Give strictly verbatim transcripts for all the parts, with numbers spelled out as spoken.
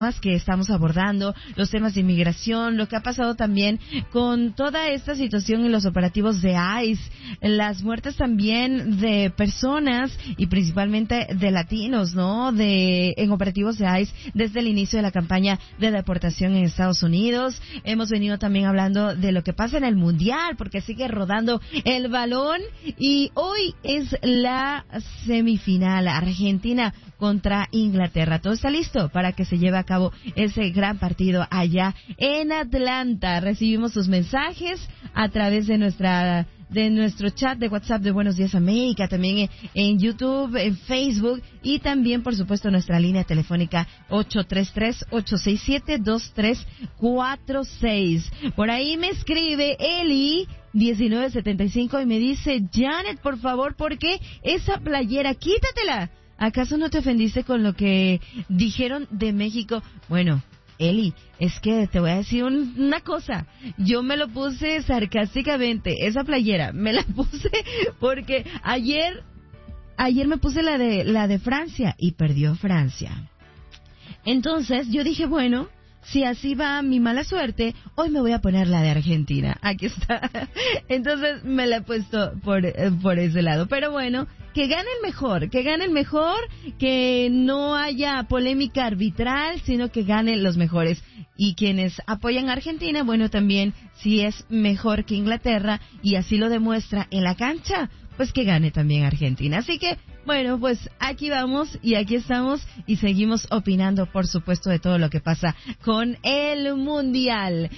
que estamos abordando, los temas de inmigración, lo que ha pasado también con toda esta situación en los operativos de I C E, las muertes también de personas y principalmente de latinos, ¿no? De en operativos de I C E desde el inicio de la campaña de deportación en Estados Unidos. Hemos venido también hablando de lo que pasa en el Mundial, porque sigue rodando el balón y hoy es la semifinal, Argentina contra Inglaterra. Todo está listo para que se lleve a cabo ese gran partido allá en Atlanta. Recibimos sus mensajes a través de nuestra de nuestro chat de WhatsApp de Buenos Días América, también en, en YouTube, en Facebook y también, por supuesto, nuestra línea telefónica ocho tres tres, ocho seis siete, dos tres cuatro seis. Por ahí me escribe Eli diecinueve setenta y cinco y me dice: Janet, por favor, ¿por qué esa playera? Quítatela. ¿Acaso no te ofendiste con lo que dijeron de México? Bueno, Eli, es que te voy a decir un, una cosa. Yo me lo puse sarcásticamente, esa playera. Me la puse porque ayer, ayer me puse la de, la de Francia y perdió Francia. Entonces yo dije, bueno, si así va mi mala suerte, hoy me voy a poner la de Argentina. Aquí está. Entonces me la he puesto por, por ese lado. Pero bueno, que gane el mejor, que gane el mejor, que no haya polémica arbitral, sino que ganen los mejores. Y quienes apoyan a Argentina, bueno, también si es mejor que Inglaterra y así lo demuestra en la cancha, pues que gane también Argentina. Así que, bueno, pues aquí vamos y aquí estamos y seguimos opinando, por supuesto, de todo lo que pasa con el Mundial.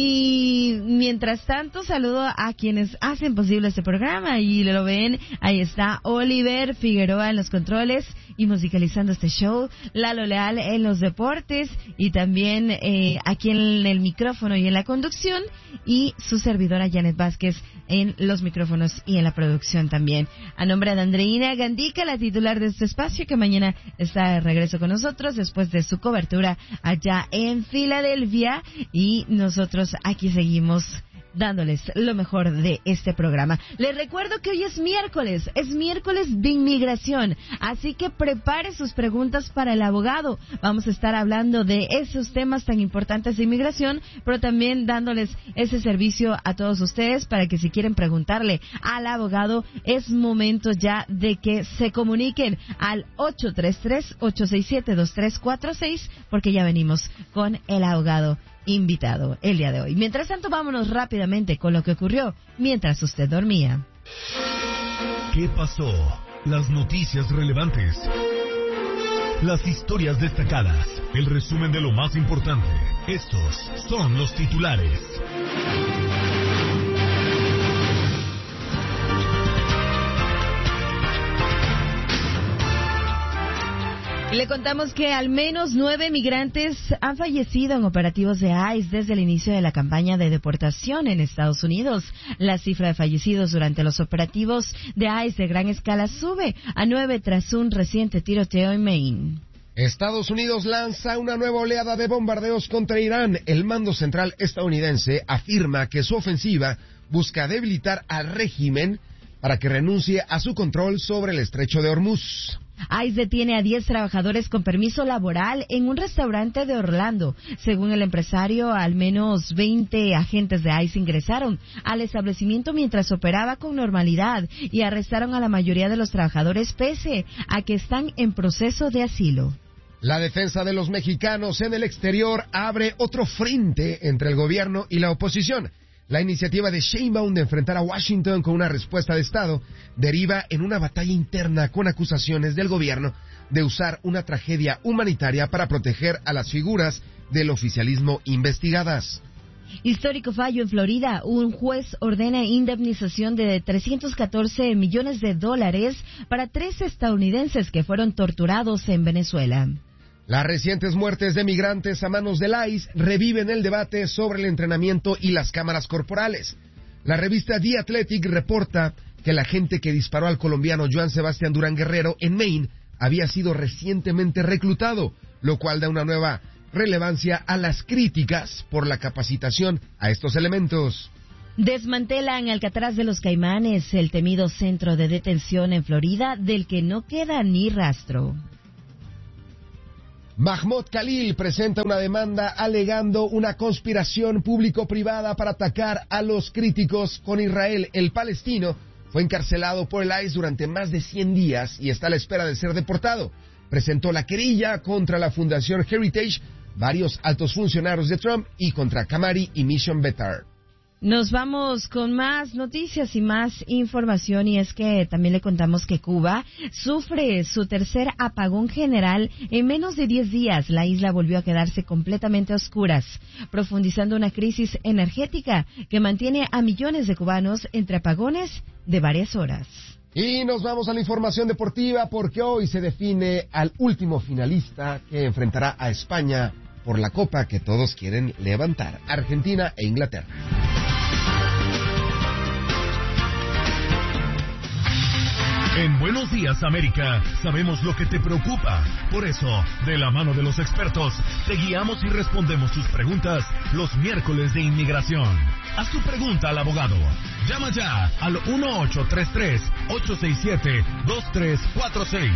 Y mientras tanto, saludo a quienes hacen posible este programa y lo ven, ahí está Oliver Figueroa en los controles y musicalizando este show, Lalo Leal en los deportes y también eh, aquí en el micrófono y en la conducción y su servidora Janet Vázquez en los micrófonos y en la producción también. A nombre de Andreina Gandica, la titular de este espacio, que mañana está de regreso con nosotros después de su cobertura allá en Filadelfia, y nosotros aquí seguimos dándoles lo mejor de este programa. Les recuerdo que hoy es miércoles, es miércoles de inmigración, así que prepare sus preguntas para el abogado. Vamos a estar hablando de esos temas tan importantes de inmigración, pero también dándoles ese servicio a todos ustedes para que si quieren preguntarle al abogado, es momento ya de que se comuniquen al ocho tres tres, ocho seis siete, dos tres cuatro seis, porque ya venimos con el abogado invitado el día de hoy. Mientras tanto, vámonos rápidamente con lo que ocurrió mientras usted dormía. ¿Qué pasó? Las noticias relevantes, las historias destacadas, el resumen de lo más importante. Estos son los titulares. Le contamos que al menos nueve migrantes han fallecido en operativos de I C E desde el inicio de la campaña de deportación en Estados Unidos. La cifra de fallecidos durante los operativos de I C E de gran escala sube a nueve tras un reciente tiroteo en Maine. Estados Unidos lanza una nueva oleada de bombardeos contra Irán. El mando central estadounidense afirma que su ofensiva busca debilitar al régimen para que renuncie a su control sobre el estrecho de Hormuz. I C E detiene a diez trabajadores con permiso laboral en un restaurante de Orlando. Según el empresario, al menos veinte agentes de I C E ingresaron al establecimiento mientras operaba con normalidad y arrestaron a la mayoría de los trabajadores pese a que están en proceso de asilo. La defensa de los mexicanos en el exterior abre otro frente entre el gobierno y la oposición. La iniciativa de Sheinbaum de enfrentar a Washington con una respuesta de Estado deriva en una batalla interna con acusaciones del gobierno de usar una tragedia humanitaria para proteger a las figuras del oficialismo investigadas. Histórico fallo en Florida. Un juez ordena indemnización de trescientos catorce millones de dólares para tres estadounidenses que fueron torturados en Venezuela. Las recientes muertes de migrantes a manos del I C E reviven el debate sobre el entrenamiento y las cámaras corporales. La revista The Athletic reporta que el agente que disparó al colombiano Joan Sebastián Durán Guerrero en Maine había sido recientemente reclutado, lo cual da una nueva relevancia a las críticas por la capacitación a estos elementos. Desmantelan Alcatraz de los Caimanes, el temido centro de detención en Florida del que no queda ni rastro. Mahmoud Khalil presenta una demanda alegando una conspiración público-privada para atacar a los críticos con Israel. El palestino fue encarcelado por el I C E durante más de cien días y está a la espera de ser deportado. Presentó la querella contra la Fundación Heritage, varios altos funcionarios de Trump y contra Camari y Mission Betar. Nos vamos con más noticias y más información, y es que también le contamos que Cuba sufre su tercer apagón general en menos de diez días. La isla volvió a quedarse completamente a oscuras, profundizando una crisis energética que mantiene a millones de cubanos entre apagones de varias horas. Y nos vamos a la información deportiva porque hoy se define al último finalista que enfrentará a España por la copa que todos quieren levantar, Argentina e Inglaterra. En Buenos Días, América, sabemos lo que te preocupa. Por eso, de la mano de los expertos, te guiamos y respondemos tus preguntas los miércoles de inmigración. Haz tu pregunta al abogado. Llama ya al uno ocho tres tres, ocho seis siete, dos tres cuatro seis.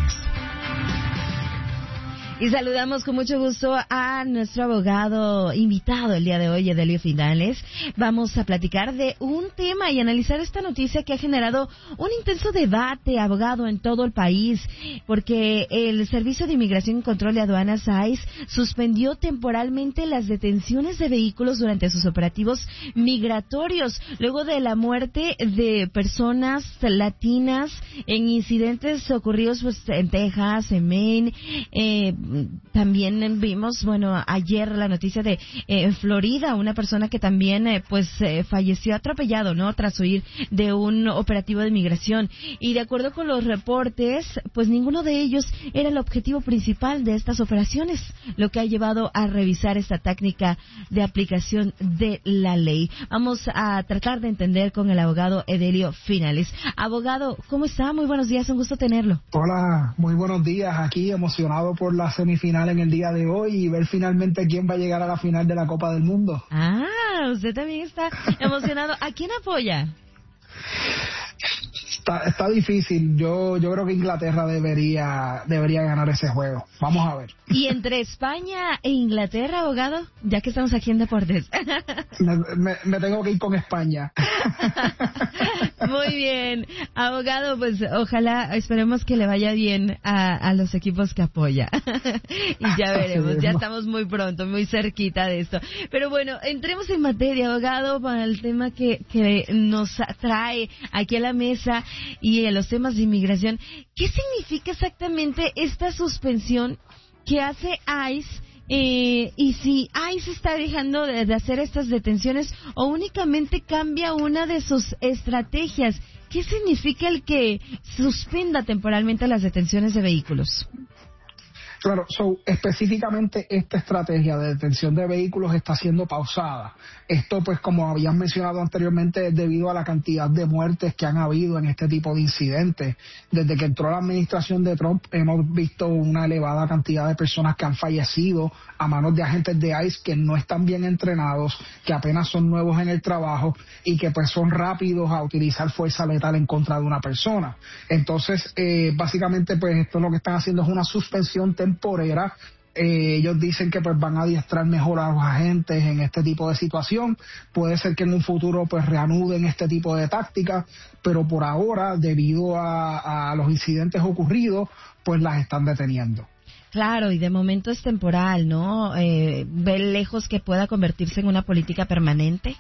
Y saludamos con mucho gusto a nuestro abogado invitado el día de hoy, Edelio Finales. Vamos a platicar de un tema y analizar esta noticia que ha generado un intenso debate, abogado, en todo el país, porque el Servicio de Inmigración y Control de Aduanas I C E suspendió temporalmente las detenciones de vehículos durante sus operativos migratorios, luego de la muerte de personas latinas en incidentes ocurridos pues, en Texas, en Maine, eh, también vimos, bueno, ayer la noticia de eh, Florida, una persona que también eh, pues eh, falleció atropellado, ¿no?, tras huir de un operativo de migración. Y de acuerdo con los reportes, pues ninguno de ellos era el objetivo principal de estas operaciones, lo que ha llevado a revisar esta técnica de aplicación de la ley. Vamos a tratar de entender con el abogado Edelio Finales. Abogado, ¿cómo está? Muy buenos días, un gusto tenerlo. Hola, muy buenos días. Aquí emocionado por la semifinal en el día de hoy y ver finalmente quién va a llegar a la final de la Copa del Mundo. Ah, usted también está emocionado. ¿A quién apoya? Está, está difícil. Yo yo creo que Inglaterra debería debería ganar ese juego. Vamos a ver. ¿Y entre España e Inglaterra, abogado? Ya que estamos aquí en Deportes. Me, me, me tengo que ir con España. Muy bien. Abogado, pues ojalá, esperemos que le vaya bien a, a los equipos que apoya. Y ya veremos, ya estamos muy pronto, muy cerquita de esto. Pero bueno, entremos en materia, abogado, para el tema que, que nos trae aquí a la mesa y en los temas de inmigración. ¿Qué significa exactamente esta suspensión que hace I C E? Eh, y si I C E está dejando de, de hacer estas detenciones o únicamente cambia una de sus estrategias. ¿Qué significa el que suspenda temporalmente las detenciones de vehículos? Claro, so, específicamente esta estrategia de detención de vehículos está siendo pausada. Esto, pues, como habían mencionado anteriormente, es debido a la cantidad de muertes que han habido en este tipo de incidentes. Desde que entró la administración de Trump, hemos visto una elevada cantidad de personas que han fallecido a manos de agentes de I C E que no están bien entrenados, que apenas son nuevos en el trabajo y que, pues, son rápidos a utilizar fuerza letal en contra de una persona. Entonces, eh, básicamente, pues, esto lo que están haciendo es una suspensión temporal temporera. Eh, ellos dicen que pues van a adiestrar mejor a los agentes en este tipo de situación. Puede ser que en un futuro pues reanuden este tipo de tácticas, pero por ahora, debido a, a los incidentes ocurridos, pues las están deteniendo. Claro, y de momento es temporal, ¿no? Eh, ¿Ve lejos que pueda convertirse en una política permanente?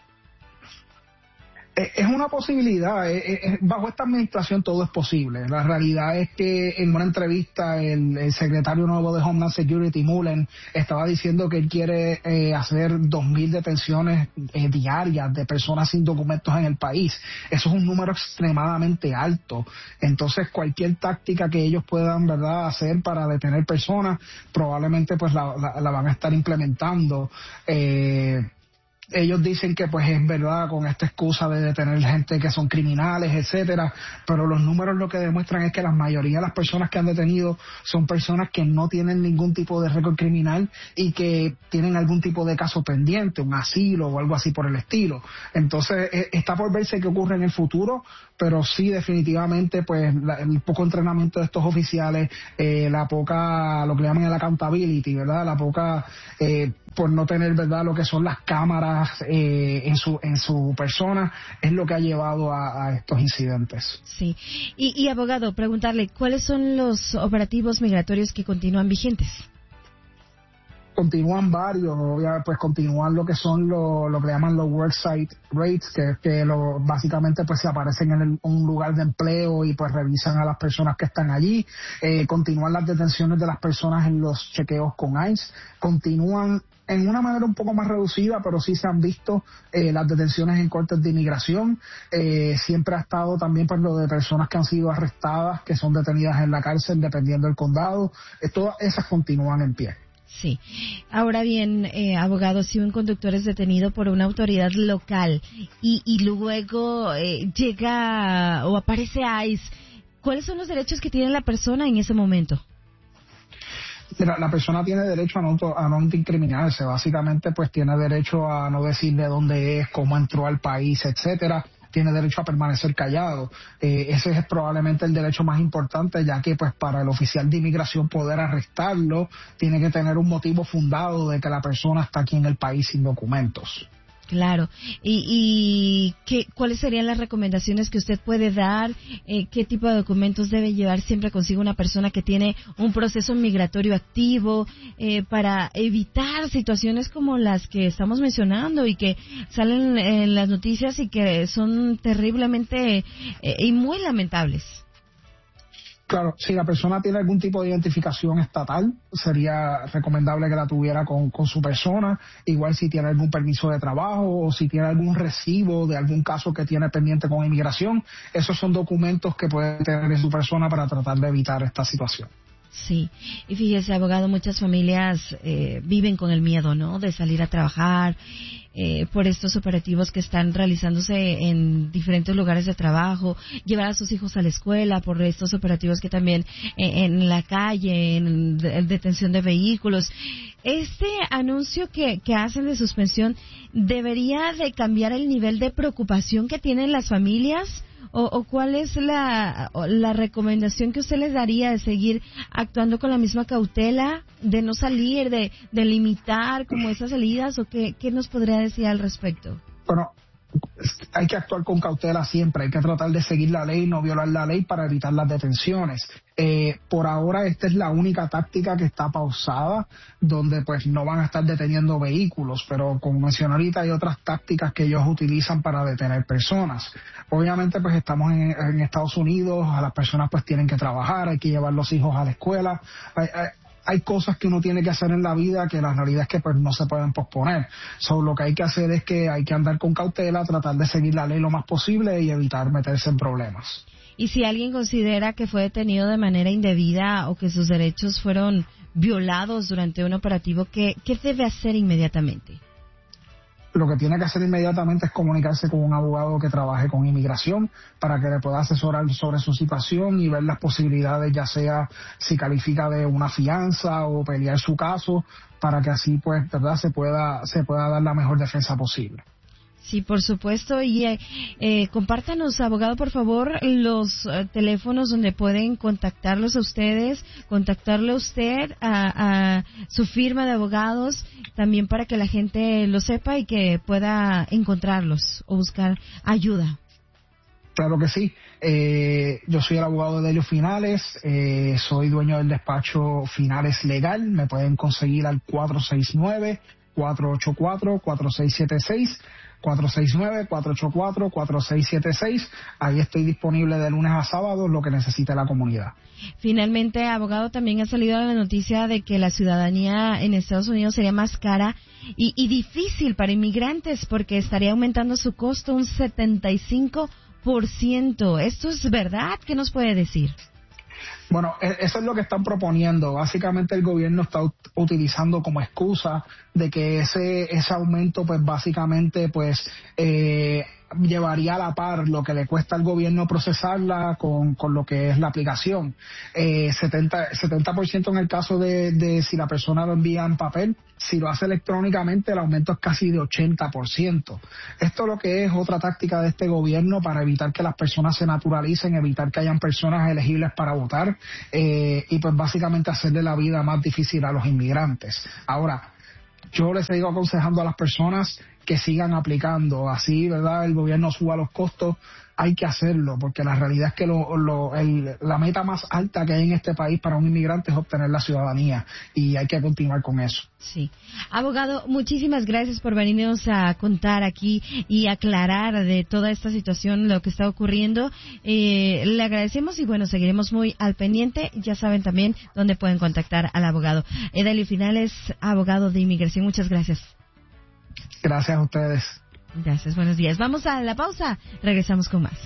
Es una posibilidad. Bajo esta administración todo es posible. La realidad es que en una entrevista el, el secretario nuevo de Homeland Security, Mullen, estaba diciendo que él quiere eh, hacer dos mil detenciones eh, diarias de personas sin documentos en el país. Eso es un número extremadamente alto. Entonces cualquier táctica que ellos puedan, ¿verdad?, hacer para detener personas, probablemente pues la, la, la van a estar implementando. Eh, ellos dicen que pues es verdad con esta excusa de detener gente que son criminales, etcétera, pero los números lo que demuestran es que la mayoría de las personas que han detenido son personas que no tienen ningún tipo de récord criminal y que tienen algún tipo de caso pendiente, un asilo o algo así por el estilo. Entonces eh, está por verse qué ocurre en el futuro, pero sí definitivamente pues la, el poco entrenamiento de estos oficiales, eh, la poca, lo que llaman el accountability, ¿verdad? La poca, eh, por no tener, ¿verdad?, lo que son las cámaras eh, en su en su persona, es lo que ha llevado a, a estos incidentes. Sí. Y, y abogado, preguntarle, ¿cuáles son los operativos migratorios que continúan vigentes? Continúan varios, pues continúan lo que son lo, lo que llaman los worksite rates, que, que lo, básicamente pues se aparecen en el, un lugar de empleo y pues revisan a las personas que están allí. Eh, continúan las detenciones de las personas en los chequeos con ICE. Continúan en una manera un poco más reducida, pero sí se han visto eh, las detenciones en cortes de inmigración. Eh, siempre ha estado también por lo de personas que han sido arrestadas, que son detenidas en la cárcel, dependiendo del condado. Eh, todas esas continúan en pie. Sí. Ahora bien, eh, abogado, si un conductor es detenido por una autoridad local y, y luego eh, llega o aparece ICE, ¿cuáles son los derechos que tiene la persona en ese momento? Mira, la persona tiene derecho a no, a no incriminarse. Básicamente, pues tiene derecho a no decirle dónde es, cómo entró al país, etcétera. Tiene derecho a permanecer callado. Eh, ese es probablemente el derecho más importante, ya que pues para el oficial de inmigración poder arrestarlo, tiene que tener un motivo fundado de que la persona está aquí en el país sin documentos. Claro. ¿Y, y qué, cuáles serían las recomendaciones que usted puede dar? Eh, ¿Qué tipo de documentos debe llevar siempre consigo una persona que tiene un proceso migratorio activo eh, para evitar situaciones como las que estamos mencionando y que salen en las noticias y que son terriblemente eh, y muy lamentables? Claro, si la persona tiene algún tipo de identificación estatal, sería recomendable que la tuviera con, con su persona. Igual si tiene algún permiso de trabajo o si tiene algún recibo de algún caso que tiene pendiente con inmigración, esos son documentos que puede tener en su persona para tratar de evitar esta situación. Sí, y fíjese, abogado, muchas familias eh, viven con el miedo, ¿no?, de salir a trabajar eh, por estos operativos que están realizándose en diferentes lugares de trabajo, llevar a sus hijos a la escuela por estos operativos que también eh, en la calle, en, en detención de vehículos. Este anuncio que, que hacen de suspensión, ¿debería de cambiar el nivel de preocupación que tienen las familias? O, o cuál es la, la recomendación que usted les daría de seguir actuando con la misma cautela, de no salir, de, de limitar como esas salidas, o qué, qué nos podría decir al respecto? Bueno, hay que actuar con cautela siempre, hay que tratar de seguir la ley, no violar la ley para evitar las detenciones. Eh, por ahora esta es la única táctica que está pausada, donde pues no van a estar deteniendo vehículos, pero como mencioné ahorita hay otras tácticas que ellos utilizan para detener personas. Obviamente pues estamos en, en Estados Unidos, a las personas pues tienen que trabajar, hay que llevar los hijos a la escuela, hay, hay, hay cosas que uno tiene que hacer en la vida que la realidad es que pues no se pueden posponer. So, lo que hay que hacer es que hay que andar con cautela, tratar de seguir la ley lo más posible y evitar meterse en problemas. Y si alguien considera que fue detenido de manera indebida o que sus derechos fueron violados durante un operativo, ¿qué, qué debe hacer inmediatamente? Lo que tiene que hacer inmediatamente es comunicarse con un abogado que trabaje con inmigración para que le pueda asesorar sobre su situación y ver las posibilidades, ya sea si califica de una fianza o pelear su caso, para que así pues, verdad, se pueda se pueda dar la mejor defensa posible. Sí, por supuesto. Y eh, eh, compártanos, abogado, por favor, los eh, teléfonos donde pueden contactarlos a ustedes, contactarle a usted, a, a su firma de abogados, también para que la gente lo sepa y que pueda encontrarlos o buscar ayuda. Claro que sí. Eh, yo soy el abogado de Delio Finales, eh, soy dueño del despacho Finales Legal. Me pueden conseguir al cuatro seis nueve, cuatro ocho cuatro, cuatro seis siete seis. cuatro seis nueve, cuatro ocho cuatro, cuatro seis siete seis. Ahí estoy disponible de lunes a sábado, lo que necesite la comunidad. Finalmente, abogado, también ha salido la noticia de que la ciudadanía en Estados Unidos sería más cara y, y difícil para inmigrantes porque estaría aumentando su costo un setenta y cinco por ciento. ¿Esto es verdad? ¿Qué nos puede decir? Bueno, eso es lo que están proponiendo. Básicamente el gobierno está ut- utilizando como excusa de que ese ese aumento, pues básicamente, pues eh, llevaría a la par lo que le cuesta al gobierno procesarla con, con lo que es la aplicación. Eh, setenta por ciento en el caso de, de si la persona lo envía en papel. Si lo hace electrónicamente, el aumento es casi de ochenta por ciento. Esto lo que es otra táctica de este gobierno para evitar que las personas se naturalicen, evitar que hayan personas elegibles para votar eh, y pues básicamente hacerle la vida más difícil a los inmigrantes. Ahora, yo les sigo aconsejando a las personas que sigan aplicando. Así, ¿verdad?, el gobierno suba los costos. Hay que hacerlo, porque la realidad es que lo, lo, el, la meta más alta que hay en este país para un inmigrante es obtener la ciudadanía, y hay que continuar con eso. Sí. Abogado, muchísimas gracias por venirnos a contar aquí y aclarar de toda esta situación, lo que está ocurriendo. Eh, le agradecemos y bueno, seguiremos muy al pendiente. Ya saben también dónde pueden contactar al abogado. Edalio Finales, abogado de inmigración, muchas gracias. Gracias a ustedes. Gracias, buenos días. Vamos a la pausa, regresamos con más.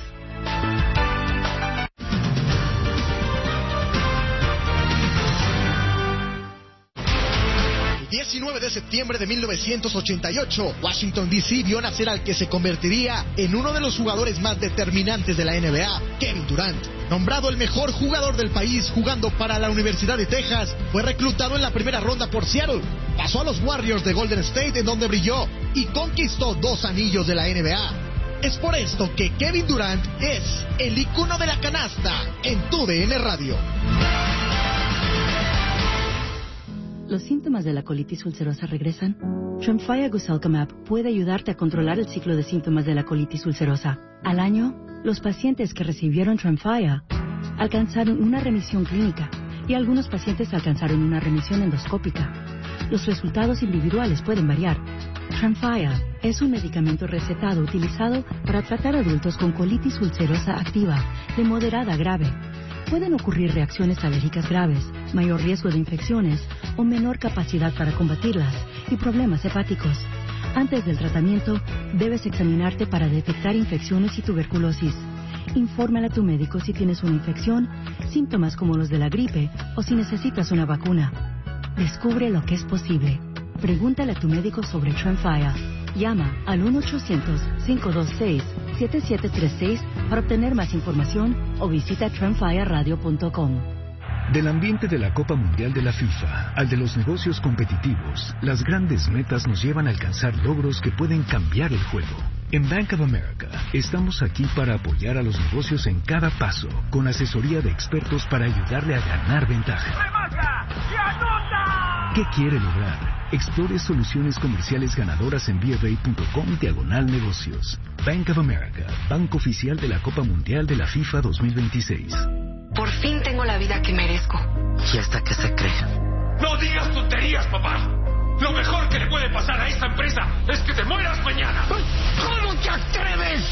El diecinueve de septiembre de mil novecientos ochenta y ocho, Washington D C vio nacer al que se convertiría en uno de los jugadores más determinantes de la N B A, Kevin Durant. Nombrado el mejor jugador del país jugando para la Universidad de Texas, fue reclutado en la primera ronda por Seattle. Pasó a los Warriors de Golden State, en donde brilló y conquistó dos anillos de la N B A. Es por esto que Kevin Durant es el ícono de la canasta en tu D N Radio. ¿Los síntomas de la colitis ulcerosa regresan? Tremfya Guselkumab puede ayudarte a controlar el ciclo de síntomas de la colitis ulcerosa. Al año, los pacientes que recibieron Tremfya alcanzaron una remisión clínica y algunos pacientes alcanzaron una remisión endoscópica. Los resultados individuales pueden variar. Tremfya es un medicamento recetado utilizado para tratar adultos con colitis ulcerosa activa de moderada a grave. Pueden ocurrir reacciones alérgicas graves, mayor riesgo de infecciones o menor capacidad para combatirlas y problemas hepáticos. Antes del tratamiento, debes examinarte para detectar infecciones y tuberculosis. Infórmale a tu médico si tienes una infección, síntomas como los de la gripe o si necesitas una vacuna. Descubre lo que es posible. Pregúntale a tu médico sobre Tremfya. Llama al uno ochocientos, cinco dos seis, siete siete tres seis para obtener más información o visita tremfya radio punto com. Del ambiente de la Copa Mundial de la FIFA al de los negocios competitivos, las grandes metas nos llevan a alcanzar logros que pueden cambiar el juego. En Bank of America estamos aquí para apoyar a los negocios en cada paso, con asesoría de expertos para ayudarle a ganar ventaja. ¡Remata y anota! ¿Qué quiere lograr? Explore soluciones comerciales ganadoras en b f a punto com diagonal negocios. Bank of America, banco oficial de la Copa Mundial de la FIFA dos mil veintiséis. Por fin tengo la vida que merezco. ¿Y hasta qué se cree? ¡No digas tonterías, papá! Lo mejor que le puede pasar a esta empresa es que te mueras mañana. ¿Cómo te atreves?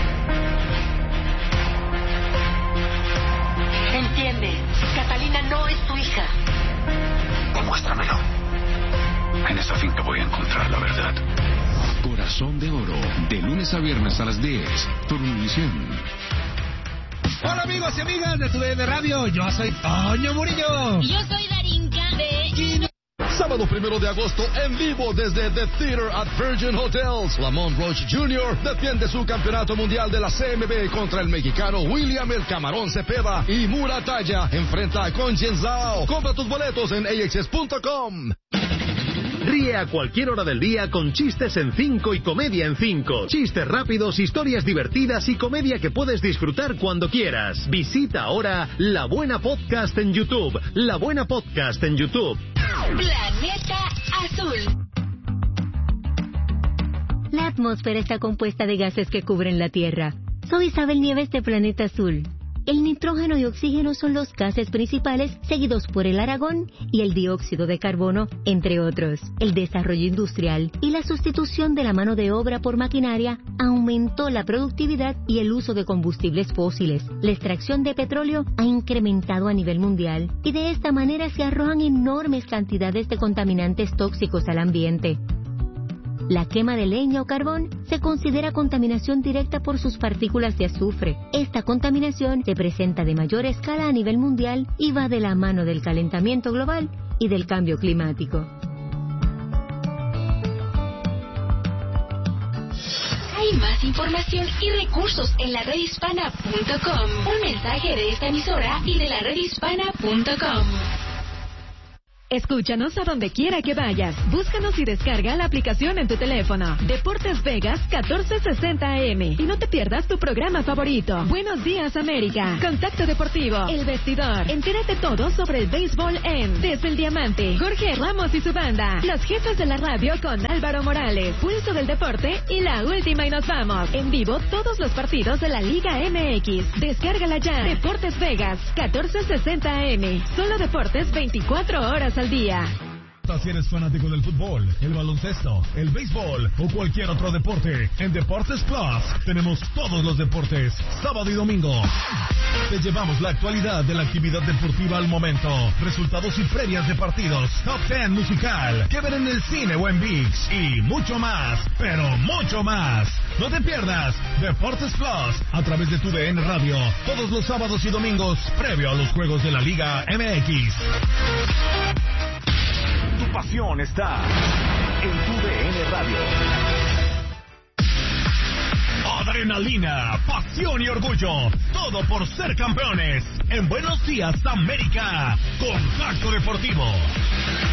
Entiende, Catalina no es tu hija. Demuéstramelo. En esa finca voy a encontrar la verdad. Corazón de Oro, de lunes a viernes a las diez, por Univisión. Hola amigos y amigas de tu D N Radio, yo soy Toño Murillo. Y yo soy Darinka de... Sábado primero de agosto, en vivo desde The Theater at Virgin Hotels. Lamont Roach junior defiende su campeonato mundial de la C M B contra el mexicano William El Camarón Cepeda. Y Muratalla enfrenta a Conjen Zhao. Compra tus boletos en a x s punto com. Ríe a cualquier hora del día con Chistes en cinco y Comedia en cinco. Chistes rápidos, historias divertidas y comedia que puedes disfrutar cuando quieras. Visita ahora La Buena Podcast en YouTube. La Buena Podcast en YouTube. Planeta Azul. La atmósfera está compuesta de gases que cubren la Tierra. Soy Isabel Nieves de Planeta Azul. El nitrógeno y oxígeno son los gases principales, seguidos por el argón y el dióxido de carbono, entre otros. El desarrollo industrial y la sustitución de la mano de obra por maquinaria aumentó la productividad y el uso de combustibles fósiles. La extracción de petróleo ha incrementado a nivel mundial y de esta manera se arrojan enormes cantidades de contaminantes tóxicos al ambiente. La quema de leña o carbón se considera contaminación directa por sus partículas de azufre. Esta contaminación se presenta de mayor escala a nivel mundial y va de la mano del calentamiento global y del cambio climático. Hay más información y recursos en la red hispana punto com. Un mensaje de esta emisora y de la red hispana punto com. Escúchanos a donde quiera que vayas. Búscanos y descarga la aplicación en tu teléfono. Deportes Vegas catorce sesenta A M. Y no te pierdas tu programa favorito. Buenos días, América. Contacto Deportivo. El Vestidor. Entérate todo sobre el béisbol en Desde el Diamante. Jorge Ramos y su banda. Los jefes de la radio con Álvaro Morales. Pulso del Deporte y la última y nos vamos. En vivo todos los partidos de la Liga M X. Descárgala ya. Deportes Vegas catorce sesenta A M. Solo deportes veinticuatro horas al día. Si eres fanático del fútbol, el baloncesto, el béisbol o cualquier otro deporte, en Deportes Plus tenemos todos los deportes, sábado y domingo. Te llevamos la actualidad de la actividad deportiva al momento, resultados y previas de partidos, top ten musical, que ver en el cine o en ViX y mucho más, pero mucho más. No te pierdas Deportes Plus a través de tu D N Radio, todos los sábados y domingos, previo a los juegos de la Liga M X. Tu pasión está en tu D N Radio. Adrenalina, pasión y orgullo, todo por ser campeones. En Buenos Días, América, Contacto Deportivo.